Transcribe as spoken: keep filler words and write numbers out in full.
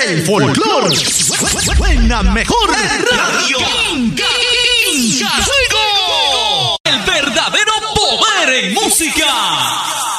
El folclor suena mejor. Radio El verdadero poder en música.